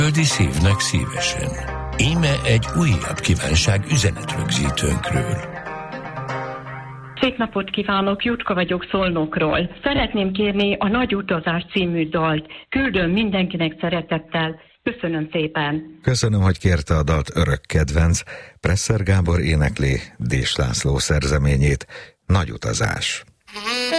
Földi szívnek szívesen. Íme egy újabb kívánság üzenetrögzítőnkről. Szép napot kívánok, Jutka vagyok Szolnokról. Szeretném kérni a Nagy utazás című dalt. Küldöm mindenkinek szeretettel. Köszönöm szépen. Köszönöm, hogy kérte a dalt, örök kedvenc. Presser Gábor énekli Dés László szerzeményét, Nagy utazás.